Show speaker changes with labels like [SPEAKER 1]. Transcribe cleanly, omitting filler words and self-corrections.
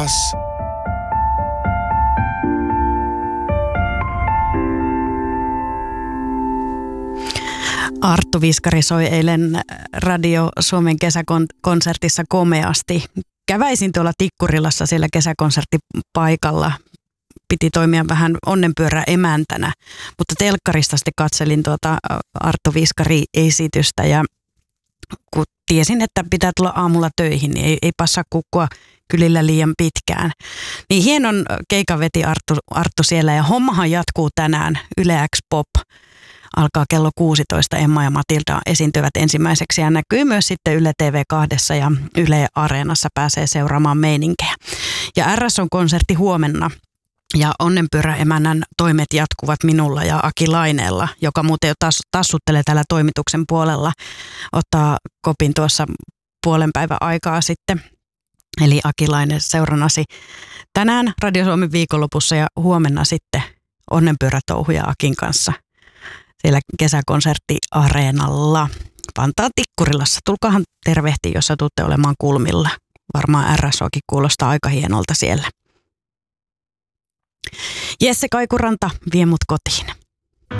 [SPEAKER 1] taas.
[SPEAKER 2] Arttu Viskari soi eilen Radio Suomen kesäkonsertissa komeasti. Käväisin tuolla Tikkurilassa siellä kesäkonserttipaikalla. Piti toimia vähän onnenpyörä emäntänä, mutta telkkarista sitten katselin tuota Arttu Viskari-esitystä ja kun tiesin, että pitää tulla aamulla töihin, niin ei passaa kukkua kylillä liian pitkään. Niin hienon keikan veti Arttu siellä ja hommahan jatkuu tänään. Yle X Pop alkaa kello 16. Emma ja Matilda esiintyvät ensimmäiseksi ja näkyy myös sitten Yle TV2 ja Yle Areenassa pääsee seuraamaan meininkejä. Ja RS on konsertti huomenna. Ja onnenpyöräemännän toimet jatkuvat minulla ja Aki Laineella, joka muuten jo tassuttelee täällä toimituksen puolella. Ottaa kopin tuossa puolen päivän aikaa sitten. Eli Aki Laine seurannasi tänään Radio Suomen viikonlopussa ja huomenna sitten onnenpyörätouhuja Akin kanssa siellä kesäkonserttiareenalla. Vantaan Tikkurilassa. Tulkaahan tervehtiin, jos satutte olemaan kulmilla. Varmaan RSOkin kuulostaa aika hienolta siellä. Jesse Kaikuranta vie mut kotiin.